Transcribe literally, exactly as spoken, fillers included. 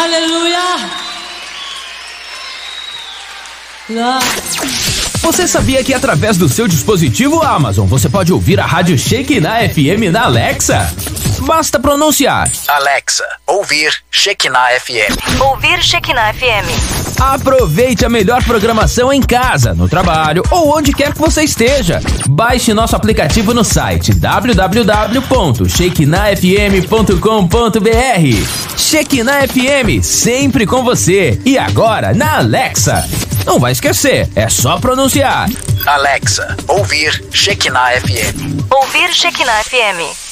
Aleluia! Você sabia que através do seu dispositivo Amazon você pode ouvir a rádio Shekinah F M na Alexa? Basta pronunciar: Alexa, ouvir Shekinah F M. Ouvir Shekinah F M. Aproveite a melhor programação em casa, no trabalho ou onde quer que você esteja. Baixe nosso aplicativo no site w w w ponto shekinah f m ponto com ponto b r. Shekinah F M, sempre com você. E agora na Alexa. Não vai esquecer, é só pronunciar: Alexa, ouvir Shekinah F M. Ouvir Shekinah F M.